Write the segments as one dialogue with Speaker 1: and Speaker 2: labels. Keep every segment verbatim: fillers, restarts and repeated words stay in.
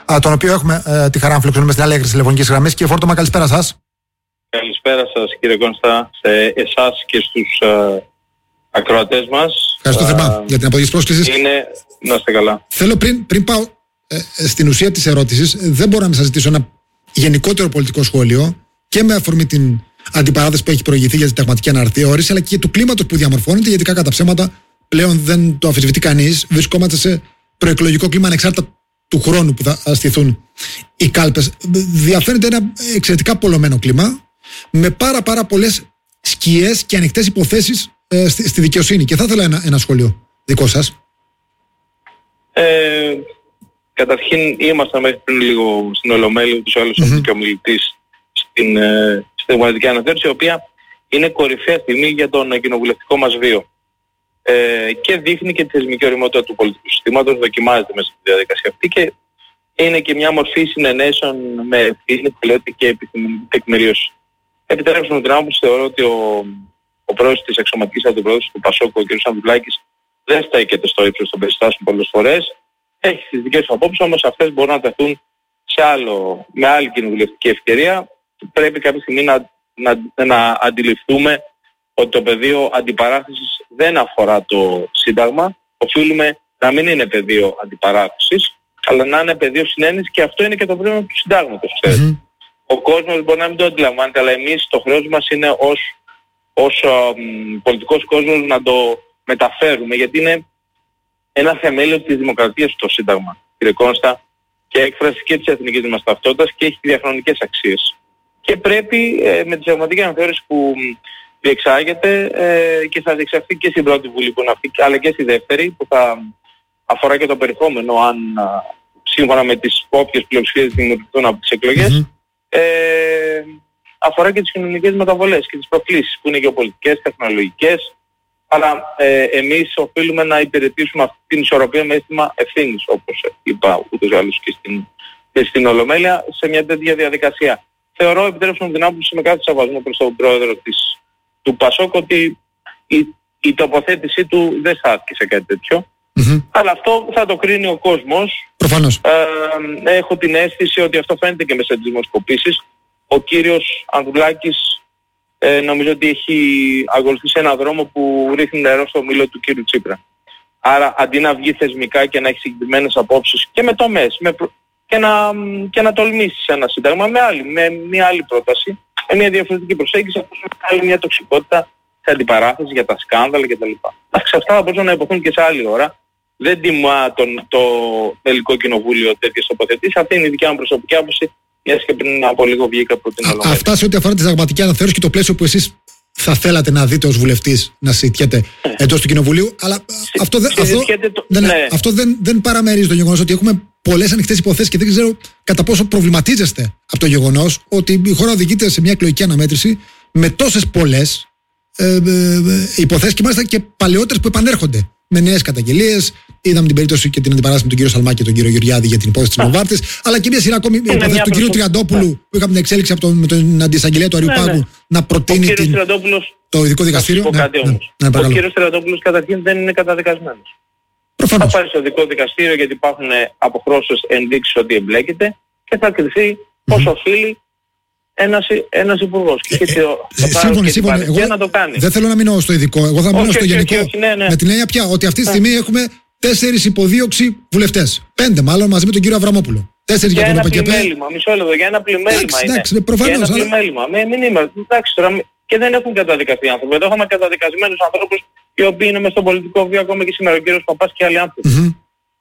Speaker 1: τον οποίο έχουμε ε, τη χαρά να φιλοξενούμε στην άλλη άκρη της τηλεφωνικής γραμμής. Κύριε Φόρτωμα, καλησπέρα σας.
Speaker 2: Καλησπέρα σας κύριε Κόνστα, σε εσάς και στους ε, ακροατές μας.
Speaker 1: Ευχαριστώ θερμά για την αποδοχή της πρόσκλησης.
Speaker 2: Είναι... Να είστε καλά.
Speaker 1: Θέλω πριν, πριν πάω ε, στην ουσία της ερώτησης, δεν μπορώ να μην σας ζητήσω ένα γενικότερο πολιτικό σχόλιο και με αφορμή την αντιπαράθεση που έχει προηγηθεί για την ταγματική αναθεώρηση, αλλά και του κλίματος που διαμορφώνεται, γιατί κακά τα ψέματα πλέον δεν το αμφισβητεί κανείς. Βρισκόμαστε σε προεκλογικό κλίμα ανεξάρτητα του χρόνου που θα στηθούν οι κάλπες. Διαφαίνεται ένα εξαιρετικά πολλωμένο κλίμα, με πάρα πάρα πολλές σκιές και ανοιχτές υποθέσεις ε, στη, στη δικαιοσύνη. Και θα ήθελα ένα, ένα σχόλιο δικό σας.
Speaker 2: Ε, καταρχήν ήμασταν μέχρι πριν λίγο στην Ολομέλεια, ούτως ή άλλως mm-hmm. και ο μιλητής στην, ε, στην Ταγματική Αναθεώρηση, η οποία είναι κορυφαία στιγμή για τον κοινοβουλευτικό μας βίο. Ε, και δείχνει και τη θεσμική ωριμότητα του πολιτικού συστήματος, δοκιμάζεται μέσα στη διαδικασία αυτή και είναι και μια μορφή συνενέσεων με ευθύνη, πλέον και επιστημονική τεκμηρίωση. Επιτρέψτε μου την άποψη, θεωρώ ότι ο, ο πρόεδρος της αξιωματικής αντιπρόεδρου του Πασόκ, ο κ. Ανδρουλάκης, δεν στέκεται στο ύψος των περιστάσεων πολλές φορές. Έχει τις δικές του απόψεις, όμως αυτές μπορούν να τεθούν σε άλλο, με άλλη κοινοβουλευτική ευκαιρία. Πρέπει κάποια στιγμή να, να, να αντιληφθούμε ότι το πεδίο αντιπαράθεσης δεν αφορά το Σύνταγμα. Οφείλουμε να μην είναι πεδίο αντιπαράθεσης, αλλά να είναι πεδίο συνένεσης, και αυτό είναι και το πρόβλημα του Συντάγματος. Mm-hmm. Ο κόσμος μπορεί να μην το αντιλαμβάνεται, αλλά εμείς το χρέος μας είναι ως, ως α, μ, πολιτικός κόσμος να το μεταφέρουμε, γιατί είναι ένα θεμέλιο της δημοκρατίας το Σύνταγμα, κύριε Κόνστα, και έκφραση και της εθνικής μας ταυτότητας και έχει διαχρονικές αξίες. Και πρέπει ε, με τη συνταγματική αναθεώρηση που διεξάγεται ε, και θα διεξαχθεί και στην πρώτη βουλή που είναι αυτή, αλλά και στη δεύτερη, που θα αφορά και το περιεχόμενο, αν α, σύμφωνα με τις όποιες πλειοψηφίες δημιουργηθούν από τις εκλογές, mm-hmm. ε, αφορά και τις κοινωνικές μεταβολές και τις προκλήσεις που είναι γεωπολιτικές, τεχνολογικές, αλλά ε, εμείς οφείλουμε να υπηρετήσουμε αυτή την ισορροπία με αίσθημα ευθύνης, όπως είπα ούτως ή άλλως και στην, και στην Ολομέλεια, σε μια τέτοια διαδικασία. Θεωρώ, επιτρέψτε μου την άποψη, με κάθε σεβασμό προς τον πρόεδρο της, του Πασόκ, ότι η, η τοποθέτησή του δεν θα άσκησε κάτι τέτοιο. Mm-hmm. Αλλά αυτό θα το κρίνει ο κόσμος.
Speaker 1: Προφανώς.
Speaker 2: Ε, έχω την αίσθηση ότι αυτό φαίνεται και μέσα στις δημοσκοπήσεις. Ο κύριος Ανδρουλάκης ε, νομίζω ότι έχει ακολουθήσει έναν δρόμο που ρίχνει νερό στο μήλο του κύριου Τσίπρα. Άρα αντί να βγει θεσμικά και να έχει συγκεκριμένες απόψεις και με τομές με προ... και, να, και να τολμήσει σε ένα σύνταγμα με, άλλη, με μια άλλη πρόταση, με μια διαφορετική προσέγγιση, όπως άλλη μια τοξικότητα σε αντιπαράθεση για τα σκάνδαλα κτλ. Εντάξει, αυτά θα μπορούσαν να υποθούν και σε άλλη ώρα. Δεν τιμά τον, το τελικό κοινοβούλιο τέτοιες τοποθετήσεις. Αυτή είναι η δικιά μου προσωπική άποψη, μιας και πριν από λίγο βγήκα από την Ολομέλεια. Αυτά
Speaker 1: σε ό,τι αφορά τη συνταγματική αναθεώρηση και το πλαίσιο που εσείς θα θέλατε να δείτε ως βουλευτής να συζητιέται ναι. εντός του κοινοβουλίου. Αλλά Συ, αυτό, δε, αυτό, το, δεν, ναι. αυτό δεν, δεν παραμερίζει το γεγονός ότι έχουμε πολλές ανοιχτές υποθέσεις και δεν ξέρω κατά πόσο προβληματίζεστε από το γεγονός ότι η χώρα οδηγείται σε μια εκλογική αναμέτρηση με τόσες πολλές ε, ε, ε, υποθέσεις και μάλιστα και παλαιότερες που επανέρχονται με νέες καταγγελίες. Είδαμε την περίπτωση και την αντιπαράσταση με τον κύριο Σαλμάκη και τον κύριο Γεωργιάδη για την υπόθεση της Μοβάρτης, αλλά και μια σειρά ακόμη υποθέσεις του κύριου Τριαντόπουλου ναι. που είχαμε την εξέλιξη από τον, με τον αντισαγγελέα του Αριουπάγου ναι, ναι. να προτείνει την, το ειδικό δικαστήριο. Ναι, ναι, ναι, ναι, ο κύριος Τριαντόπουλος καταρχήν δεν είναι καταδικασμένος. Προφανώς. Θα πάει στο ειδικό δικαστήριο γιατί υπάρχουν αποχρώσεις ενδείξεις ότι εμπλέκεται και θα κρυφθεί mm-hmm. ως οφείλει ένας, ένας υπουργός. Και, ε, και ε, σύμφωνοι, σύμφωνοι. Εγώ να το κάνει. Δεν θέλω να μείνω στο ειδικό. Εγώ θα μείνω όχι, στο όχι, γενικό. Όχι, όχι, ναι, ναι. Με την έννοια πια ότι αυτή τη στιγμή έχουμε τέσσερις υποδίωξη βουλευτές. Πέντε μάλλον μαζί με τον κύριο Αβραμόπουλο. Τέσσερις για, για τον ΟΠΕΚΕΠΕ.
Speaker 2: Πλημέλημα, μισό λεπτό, για ένα πλημέλημα είναι.
Speaker 1: Εντάξει, προφανώς.
Speaker 2: Για ένα πλημέλημα. Αλλά... Μην είμαι, εντάξει, τώρα, και δεν έχουν καταδικαστεί άνθρωποι. Εδώ έχουμε καταδικασμένους ανθρώπους οι οποίοι είναι μες στον πολιτικό βίο ακόμα και σήμερα, ο κύριος Παπάς και άλλοι άνθρωποι. Mm-hmm.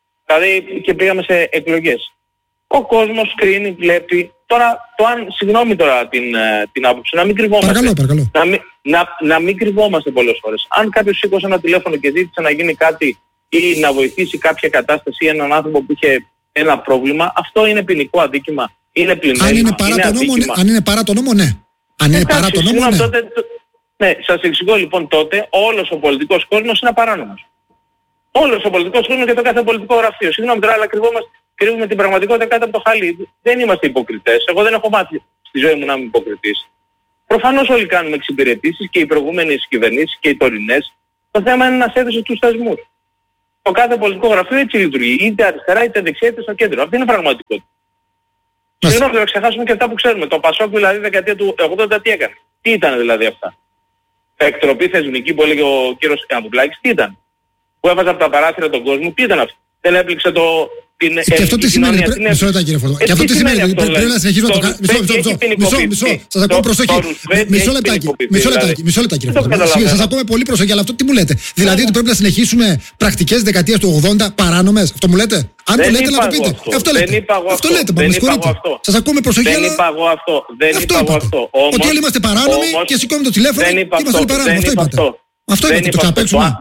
Speaker 2: Δηλαδή και πήγαμε σε εκλογές. Ο κόσμος κρίνει, βλέπει. Τώρα, το αν, συγγνώμη τώρα την, την άποψη, να μην κρυβόμαστε.
Speaker 1: Παρακαλώ, παρακαλώ.
Speaker 2: Να μην, να, να μην κρυβόμαστε πολλές φορές. Αν κάποιος σήκωσε ένα τηλέφωνο και ζήτησε να γίνει κάτι ή να βοηθήσει κάποια κατάσταση ή έναν άνθρωπο που είχε ένα πρόβλημα, αυτό είναι ποινικό αδίκημα. Είναι πλημέλημα.
Speaker 1: Αν είναι παρά, είναι το, νόμο, ναι. αν είναι παρά το νόμο, ναι. Αν είναι παρά το νόμο, ναι.
Speaker 2: Τότε, το, ναι, σας εξηγώ λοιπόν τότε, όλος ο πολιτικός κόσμος είναι απαράνομος. Όλος ο πολιτικός κόσμος και το κάθε πολιτικό γραφείο. Συγγνώμη τώρα, αλλά κρυβόμαστε. Κρύβουμε την πραγματικότητα κάτω από το χαλί. Δεν είμαστε υποκριτές. Εγώ δεν έχω μάθει στη ζωή μου να είμαι υποκριτής. Προφανώς όλοι κάνουμε εξυπηρετήσεις και οι προηγούμενες κυβερνήσεις και οι τωρινές. Το θέμα είναι να σέβεσαι τους θεσμούς. Το κάθε πολιτικό γραφείο έτσι λειτουργεί. Είτε αριστερά είτε δεξιά είτε στο κέντρο. Αυτή είναι η πραγματικότητα. Συγγνώμη, θα ξεχάσουμε και αυτά που ξέρουμε. Το Πασόκ δηλαδή δεκαετία του ογδόντα τι έκανε. Τι ήταν δηλαδή αυτά. Εκτροπή θεσμική που έλεγε ο κύριος Καμπουπλάκης, τι ήταν. Που έβαζε από τα παράθυρα τον κόσμο, τι ήταν αυτό. Δεν έπληξε το... Την
Speaker 1: και αυτό τι σημαίνει, μισό λεπτά κύριε Φορτωμά. Και αυτό τι σημαίνει, πρέπει να συνεχίσουμε να το κάνουμε. Μισό, μισό, μισό, σας ακούω προσοχή. Μισό λεπτάκι, μισό λεπτάκι, μισό λεπτάκι κύριε Φορτωμά. Σας ακούω με πολύ προσοχή, αλλά αυτό τι μου λέτε. Δηλαδή ότι πρέπει να συνεχίσουμε πρακτικές δεκαετίας του ογδόντα παράνομες, αυτό μου λέτε. Αν το λέτε να το πείτε. Αυτό λέτε. Αυτό λέτε, με συγχωρείτε. Σας ακούω με προσοχή, αλλά αυτό είπατε. Ότι όλοι είμαστε παράνομοι και σηκώνουμε το τηλέφωνο και είμαστε όλοι παράνομοι. Αυτό είπατε. Αυτό είπατε, το ξαναπαίξουμε.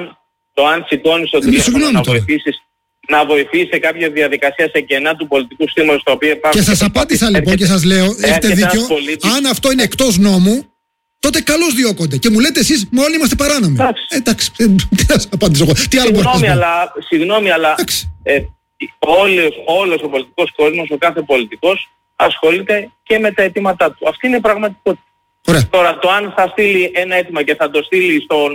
Speaker 2: Το αν σηκώνεις το τηλέφωνο να βοηθήσεις να βοηθήσει σε κάποια διαδικασία σε κενά του πολιτικού στήματος τα οποία υπάρχουν.
Speaker 1: Και σας απάντησα λοιπόν και σας λέω, έχετε δίκιο, αν αυτό είναι εκτός νόμου, τότε καλώς διώκονται. Και μου λέτε εσείς, μα όλοι είμαστε παράνομοι. Εντάξει, τι να σας απαντήσω εγώ. Τι άλλο μπορώ να σας πω.
Speaker 2: Συγγνώμη, αλλά ε, όλος, όλος ο πολιτικός κόσμος, ο κάθε πολιτικός, ασχολείται και με τα αιτήματά του. Αυτή είναι η πραγματικότητα.
Speaker 1: Ωραία.
Speaker 2: Τώρα, το αν θα στείλει ένα αίτημα και θα το στείλει στον...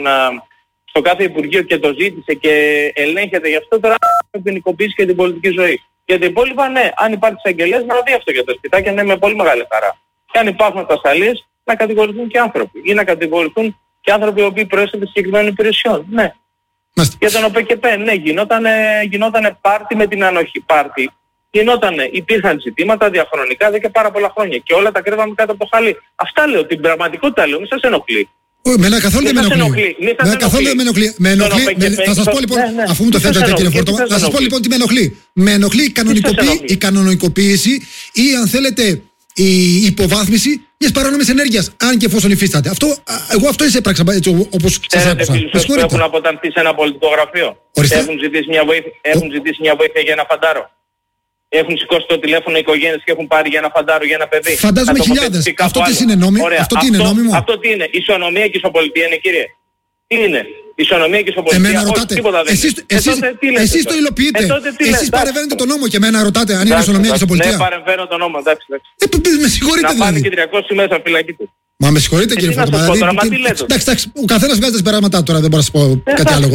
Speaker 2: στο κάθε Υπουργείο και το ζήτησε και ελέγχεται γι' αυτό, τώρα θα ποινικοποιήσει και την πολιτική ζωή. Και τα υπόλοιπα, ναι, αν υπάρχει εισαγγελέας να δει αυτό για τα σπιτάκια, ναι, με πολύ μεγάλη χαρά. Και αν υπάρχουν ατασταλίες, να κατηγορηθούν και άνθρωποι. Ή να κατηγορηθούν και άνθρωποι οι οποίοι προέρχονται συγκεκριμένων υπηρεσιών. Ναι.
Speaker 1: Μάστε.
Speaker 2: Για τον ΟΠΕΚΕΠΕ, ναι, γινότανε, γινότανε πάρτι με την ανοχή. Πάρτι. Γινότανε, υπήρχαν ζητήματα διαχρονικά εδώ και πάρα πολλά χρόνια. Και όλα τα κρύβαμε κάτω από το χαλί. Αυτά λέω, την πραγματικότητα λέω, μη σας ενοχλεί.
Speaker 1: Εμένα καθόλου δεν με ενοχλεί. Εμένα καθόλου δεν με ενοχλεί. Με ενοχλεί. Θα σας πω λοιπόν, αφού μου το θέλετε κύριε Φορτωμά, θα σας πω λοιπόν τι με ενοχλεί. Με ενοχλεί η κανονικοποίηση ή αν θέλετε η υποβάθμιση μιας παράνομης ενέργειας, αν και εφόσον υφίσταται. Αυτό, εγώ αυτό εισέπραξα έτσι όπως σας άκουσα.
Speaker 2: Ξέρετε που έχουν αποτανθεί σε ένα πολιτικό γραφείο. Έχουν ζητήσει μια βοήθεια, έχουν ζητήσει μια βοήθεια για ένα φαντάρο. Έχουν σηκώσει το τηλέφωνο οι οικογένειες και έχουν πάρει για ένα φαντάρο, για ένα παιδί.
Speaker 1: Φαντάζομαι χιλιάδες. Αυτό τι είναι νόμιμο. Αυτό τι είναι νόμιμο.
Speaker 2: Αυτό τι είναι. Ισονομία και ισοπολιτεία είναι, κύριε. Τι είναι. Ισονομία και ισοπολιτεία.
Speaker 1: Εμένα ρωτάτε. Εσείς, εσείς, ε, εσείς το υλοποιείτε. Ε, εσείς παρεμβαίνετε τον νόμο και εμένα ρωτάτε αν είναι ισονομία και ισοπολιτεία.
Speaker 2: Ναι, παρεμβαίνω τον νόμο. Εντάξει,
Speaker 1: εντάξει. Ε, με συγχωρείτε
Speaker 2: να
Speaker 1: δηλαδή.
Speaker 2: πάνε και τριακόσιοι μέσα φυλακή του.
Speaker 1: Μα με συγχωρείτε κύριε Φορτωμά. Εντάξει, εντάξει. Ο καθένας βγάζει τα συμπεράσματά τώρα, δεν μπορώ να σας πω κάτι άλλο.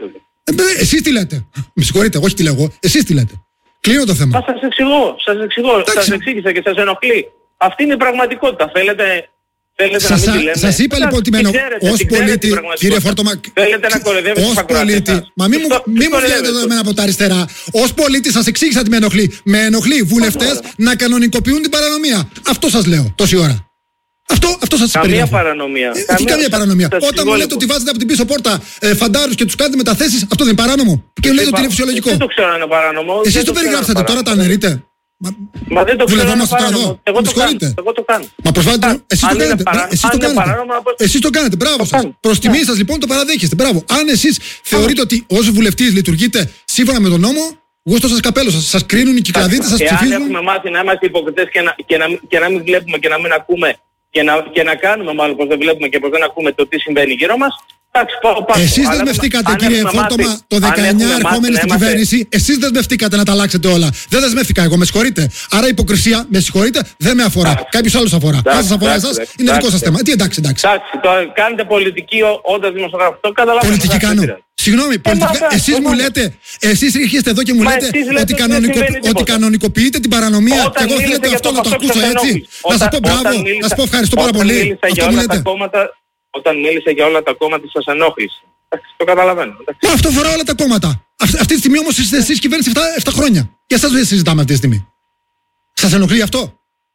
Speaker 1: Εσείς τι λέτε. Με συγχωρείτε, όχι τι λέω εγώ. Εσείς τι λέτε. Κλείνω το θέμα.
Speaker 2: Μα σας εξηγώ, σας εξηγώ, σας εξήγησα και σας ενοχλεί. Αυτή είναι η πραγματικότητα. Θέλετε, θέλετε σας, να μην τη λέμε.
Speaker 1: Σας είπα λοιπόν ότι μένω ως πολίτη, κύριε Φορτωμά,
Speaker 2: θέλετε να κοροϊδεύετε τους ακροατές.
Speaker 1: Μα μην μου λέτε εδώ εμένα από τα αριστερά. Ως πολίτη σας εξήγησα τι με ενοχλεί. Με ενοχλεί βουλευτές να κανονικοποιούν την παρανομία. Αυτό σας λέω τόση ώρα. Αυτό, αυτό σας
Speaker 2: καμία περιγράφω. Παρανομία.
Speaker 1: Ε, καμία, καμία παρανομία. Όταν μου λέτε ότι βάζετε από την πίσω πόρτα ε, φαντάρους και τους κάνετε μεταθέσεις, αυτό δεν είναι παράνομο. Και λέτε ότι είναι φυσιολογικό.
Speaker 2: Δεν το ξέρω αν είναι παράνομο.
Speaker 1: Εσείς το περιγράψατε, τώρα τα αναιρείτε.
Speaker 2: Μα, Μα δεν το ξέρω αν είναι παράνομο. Εγώ το κάνω. Εγώ το κάνω.
Speaker 1: Μα προσφάτω, εσείς το κάνετε. Εσείς το κάνετε. Εσείς το κάνετε. Μπράβο σας. Προς τιμή σας λοιπόν το παραδέχεστε. Μπράβο. Αν εσείς θεωρείτε ότι ως βουλευτής λειτουργείτε σύμφωνα με τον νόμο, εγώ στο σας καπέλο σας. Σας κρίνουν οι κυκλαδίτες, σας ψηφίζουν.
Speaker 2: Εάν έχουμε μάθει να είμαστε υποκριτές και να μην βλέπουμε και να μην ακούμε. Και να, και να κάνουμε μάλλον πως δεν βλέπουμε και πως δεν ακούμε το τι συμβαίνει γύρω μας. Εντάξει, πάω πάνω.
Speaker 1: Εσείς δεσμευτήκατε κύριε Φορτωμά το δεκαεννιά ερχόμενοι στην κυβέρνηση. Εσείς δεσμευτήκατε να τα αλλάξετε όλα. Δεν δεσμεύτηκα εγώ, με συγχωρείτε. Άρα η υποκρισία, με συγχωρείτε, δεν με αφορά. Κάποιος άλλος αφορά. Αν σας αφορά εσάς, είναι δικό σας θέμα. Τι εντάξει, εντάξει.
Speaker 2: Εντάξει, το κάνετε πολιτική όντας δημοσιογράφος. Το καταλαβαίνω.
Speaker 1: Πολιτική κάνω. Συγγνώμη, πολιτικά, εσείς μου λέτε, εσείς ήρχεστε εδώ και μου λέτε ότι, κανονικο, ότι κανονικοποιείτε την παρανομία και εγώ θέλετε αυτό να το ακούσω έτσι. Να σας πω μπράβο, να σας πω ευχαριστώ πάρα πολύ. Αυτό μου λέτε.
Speaker 2: Όταν μίλησε για όλα τα κόμματα σας ενόχλησε. Το καταλαβαίνω.
Speaker 1: Μα αυτό φορά όλα τα κόμματα. Αυτή, αυτή τη στιγμή όμως είστε εσείς κυβέρνηση επτά χρόνια. Και εσάς δεν συζητάμε αυτή τη στιγμή. Σας ενοχλεί αυτό?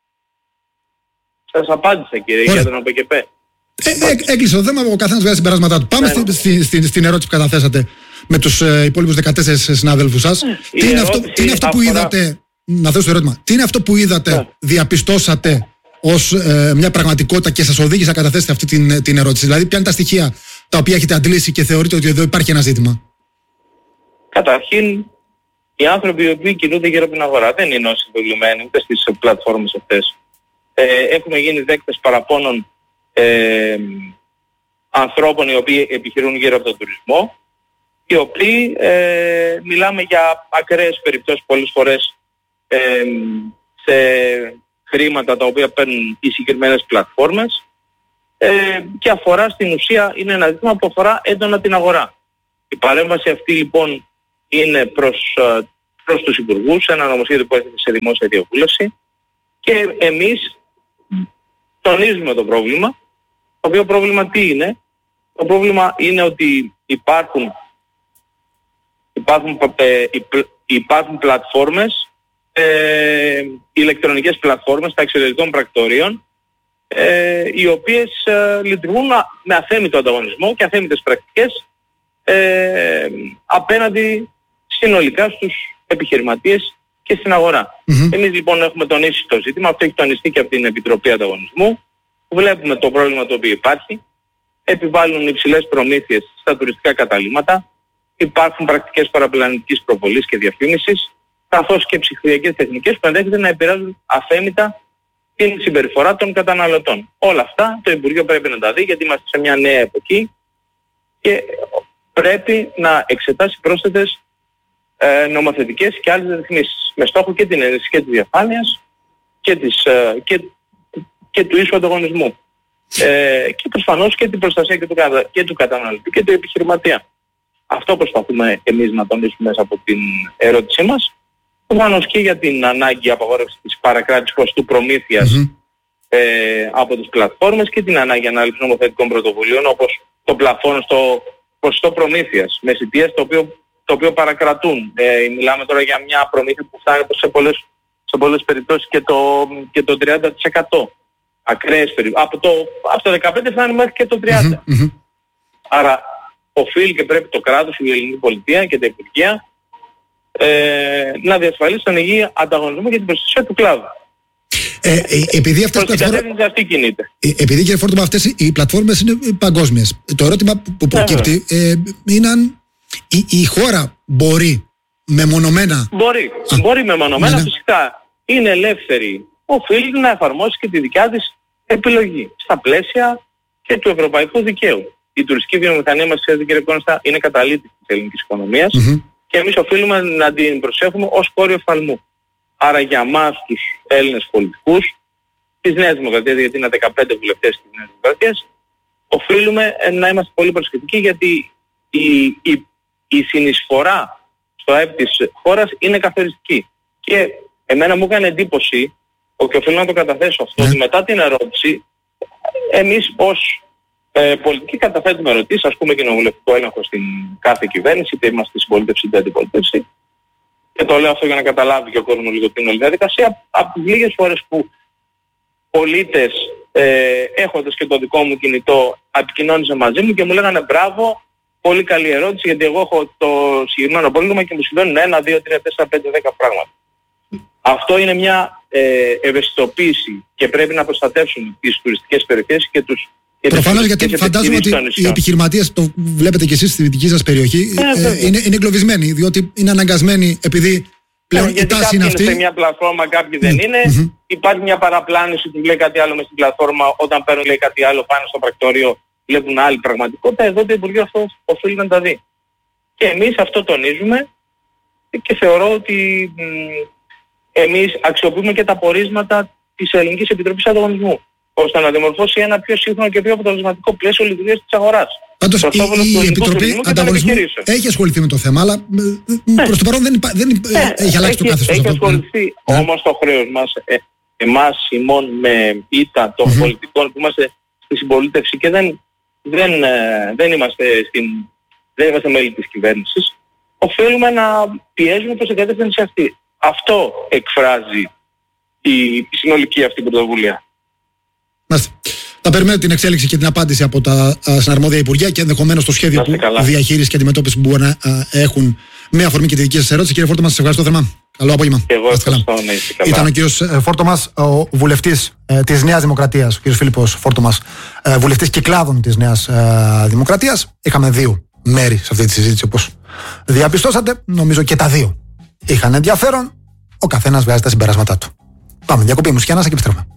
Speaker 2: Σας απάντησα κύριε για τον ΟΠΕΚΕΠΕ.
Speaker 1: Ε, ε, έκλεισε το θέμα, ο καθένας βγάζει συμπεράσματά του. Πάμε ναι. στη, στη, στην ερώτηση που καταθέσατε με τους ε, υπόλοιπους δεκατέσσερις συναδέλφους σας. Τι είναι, αυτό, τι είναι αυτό που αφορά... είδατε, να θέσω το ερώτημα, τι είναι αυτό που είδατε, yeah. διαπιστώσατε ως ε, μια πραγματικότητα και σας οδήγησε να καταθέσετε αυτή την, την ερώτηση? Δηλαδή, ποια είναι τα στοιχεία τα οποία έχετε αντλήσει και θεωρείτε ότι εδώ υπάρχει ένα ζήτημα?
Speaker 2: Καταρχήν, οι άνθρωποι οι οποίοι κινούνται γύρω από την αγορά δεν είναι όσοι συμβολημένοι ούτε στις πλατφόρμες αυτές. Ε, έχουμε γίνει δέκτες παραπώνων Ε, ανθρώπων οι οποίοι επιχειρούν γύρω από τον τουρισμό, οι οποίοι ε, μιλάμε για ακραίες περιπτώσεις πολλές φορές ε, σε χρήματα τα οποία παίρνουν οι συγκεκριμένες πλατφόρμες ε, και αφορά στην ουσία, είναι ένα ζήτημα που αφορά έντονα την αγορά. Η παρέμβαση αυτή λοιπόν είναι προς, προς τους υπουργούς, ένα νομοσχέδιο που έρχεται σε δημόσια διαβούλευση, Και εμείς τονίζουμε το πρόβλημα, το οποίο πρόβλημα τι είναι? Το πρόβλημα είναι ότι υπάρχουν, υπάρχουν, ε, υπάρχουν πλατφόρμες, ε, ηλεκτρονικές πλατφόρμες στα εξωτερικών πρακτορείων, ε, οι οποίες ε, λειτουργούν με αθέμητο ανταγωνισμό και αθέμητες πρακτικές ε, απέναντι συνολικά στους επιχειρηματίες και στην αγορά. Mm-hmm. Εμείς λοιπόν έχουμε τονίσει το ζήτημα, αυτό έχει τονιστεί και από την Επιτροπή Ανταγωνισμού, βλέπουμε το πρόβλημα το οποίο υπάρχει, επιβάλλουν υψηλές προμήθειες στα τουριστικά καταλύματα, υπάρχουν πρακτικές παραπλανητικής προβολής και διαφήμισης, καθώς και ψηφιακές τεχνικές που ενδέχεται να επηρεάζουν αθέμητα την συμπεριφορά των καταναλωτών. Όλα αυτά το Υπουργείο πρέπει να τα δει, γιατί είμαστε σε μια νέα εποχή και πρέπει να εξετάσει πρόσθετες ε, νομοθετικές και άλλες ρυθμίσεις, με στόχο και την ενίσχυση και της διαφάνειας και, της, ε, και, και του ίσου ανταγωνισμού. Ε, και προφανώς και την προστασία και του, και του καταναλωτή και του επιχειρηματία. Αυτό προσπαθούμε εμείς να τονίσουμε μέσα από την ερώτησή μας. Προφανώς και για την ανάγκη απαγόρευσης της παρακράτησης χρωστού προμήθειας mm-hmm. ε, από τις πλατφόρμες και την ανάγκη ανάληψης νομοθετικών πρωτοβουλίων, όπως το πλαφόν στο ποσοστό προμήθειας με σιτίες το οποίο, το οποίο παρακρατούν. Ε, μιλάμε τώρα για μια προμήθεια που φτάνει σε πολλές, σε πολλές περιπτώσεις και το, και το τριάντα τοις εκατό. Ακραίες περιπτώσεις. Από το, από το δεκαπέντε φτάνει μέχρι και το τριάντα. Mm-hmm. Άρα οφείλει και πρέπει το κράτος, η ελληνική πολιτεία και τα υπουργεία ε, να διασφαλίσει τον υγιή ανταγωνισμό και την προστασία του κλάδου.
Speaker 1: Ε, ε, επειδή αυτές οι πλατφόρμες, ε, επειδή κύριε Φόρτωμα, αυτές οι πλατφόρμες είναι παγκόσμιες, το ερώτημα που προκύπτει ε, είναι αν η, η χώρα μπορεί μεμονωμένα...
Speaker 2: Μπορεί, Α, μπορεί μεμονωμένα, ναι, φυσικά. Είναι ελεύθερη. Οφείλει να εφαρμόσει και τη δικιά της επιλογή στα πλαίσια και του ευρωπαϊκού δικαίου. Η τουριστική βιομηχανία μας, κύριε Κόνστα, είναι καταλήτης της ελληνικής οικονομίας mm-hmm. και εμείς οφείλουμε να την προσέχουμε ως κόριο φαλμού. Άρα για μας τους Έλληνες πολιτικούς της Νέας Δημοκρατίας, γιατί είναι δεκαπέντε βουλευτές της Νέας Δημοκρατίας, οφείλουμε να είμαστε πολύ προσεκτικοί, γιατί η, η, η συνεισφορά στο ΑΕΠ της χώρας είναι καθοριστική. Και εμένα μου έκανε εντύπωση, και οφείλω να το καταθέσω αυτό, ότι μετά την ερώτηση εμείς ως ε, πολιτικοί καταθέτουμε ερωτήσεις, ας πούμε κοινοβουλευτικό έλεγχο στην κάθε κυβέρνηση, είτε είμαστε στη συμπολίτευση είτε αντιπολίτευση. Και το λέω αυτό για να καταλάβει και ο κόσμος λίγο την όλη διαδικασία. Από τις λίγες φορές που πολίτες ε, έχοντας και το δικό μου κινητό επικοινώνησαν μαζί μου και μου λέγανε μπράβο, πολύ καλή ερώτηση, γιατί εγώ έχω το συγκεκριμένο πρόβλημα και μου συμβαίνουν ένα, δύο, τρία, τέσσερα, πέντε, δέκα πράγματα. Αυτό είναι μια ε, ευαισθητοποίηση και πρέπει να προστατεύσουν τις τουριστικές περιοχές και τους...
Speaker 1: Προφανώς, γιατί φαντάζομαι ότι οι επιχειρηματίες, το βλέπετε και εσείς στη δική σας περιοχή, ε, ε, είναι, είναι εγκλωβισμένοι, διότι είναι αναγκασμένοι, επειδή πλέον
Speaker 2: ε,
Speaker 1: η τάση είναι αυτή.
Speaker 2: Σε μια πλατφόρμα, κάποιοι δεν είναι. Mm-hmm. Υπάρχει μια παραπλάνηση που λέει κάτι άλλο μες στην πλατφόρμα, όταν παίρνουν λέει κάτι άλλο πάνω στο πρακτορείο, βλέπουν άλλη πραγματικότητα. Εδώ το Υπουργείο αυτό οφείλει να τα δει. Και εμείς αυτό τονίζουμε και θεωρώ ότι μ, εμείς αξιοποιούμε και τα πορίσματα της Ελληνικής Επιτροπής Ανταγωνισμού, ώστε να δημορφώσει ένα πιο σύγχρονο και πιο αποτελεσματικό πλαίσιο λειτουργίας της αγοράς.
Speaker 1: Πάντως η, η Επιτροπή Ανταγωνισμού έχει ασχοληθεί με το θέμα, αλλά ναι. προς το παρόν δεν, υπά, δεν ναι. έχει αλλάξει
Speaker 2: έχει,
Speaker 1: το καθεστώς.
Speaker 2: Έχει ασχοληθεί, ναι. Όμως το χρέος μας, ε, εμάς ημών με ήττα των mm-hmm. πολιτικών που είμαστε στη συμπολίτευση και δεν, δεν, ε, δεν, είμαστε στην, δεν είμαστε μέλη της κυβέρνησης, οφείλουμε να πιέζουμε προς την κατεύθυνση αυτή. Αυτό εκφράζει η, η συνολική αυτή πρωτοβουλία.
Speaker 1: Μάλιστα. Θα περιμένω την εξέλιξη και την απάντηση από τα συναρμόδια Υπουργεία και ενδεχομένως το σχέδιο που διαχείριση και αντιμετώπιση που μπορεί να α, έχουν με αφορμή και τη δική σας ερώτηση. Κύριε Φόρτωμα, σας ευχαριστώ θερμά. Καλό απόγευμα.
Speaker 2: Εγώ ευχαριστώ. Να είστε καλά.
Speaker 1: Ήταν ο κύριος Φόρτωμας, ο βουλευτής ε, της Νέας Δημοκρατίας, ο κύριος Φίλιππος Φόρτωμας, ε, βουλευτής κυκλάδων της Νέας ε, Δημοκρατίας. Είχαμε δύο μέρη σε αυτή τη συζήτηση, όπως διαπιστώσατε. Νομίζω και τα δύο είχαν ενδιαφέρον. Ο καθένας βγάζει τα συμπεράσματά του. Πάμε, διακοπή μουσική ανάσα και επιστρέφουμε.